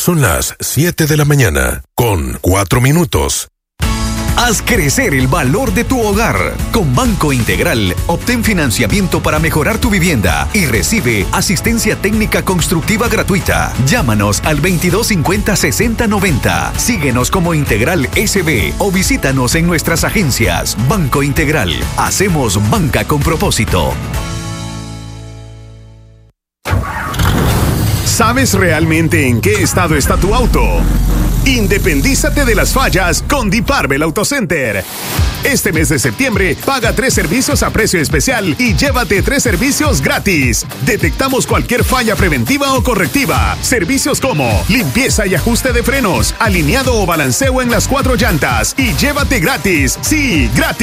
Son las 7 de la mañana, con 4 minutos. Haz crecer el valor de tu hogar. Con Banco Integral, obtén financiamiento para mejorar tu vivienda y recibe asistencia técnica constructiva gratuita. Llámanos al 2250-6090. Síguenos como Integral SB o visítanos en nuestras agencias. Banco Integral. Hacemos banca con propósito. ¿Sabes realmente en qué estado está tu auto? Independízate de las fallas con Diparbel Autocenter. Este mes de septiembre, paga 3 servicios a precio especial y llévate 3 servicios gratis. Detectamos cualquier falla preventiva o correctiva. Servicios como limpieza y ajuste de frenos, alineado o balanceo en las 4 llantas y llévate gratis. Sí, gratis.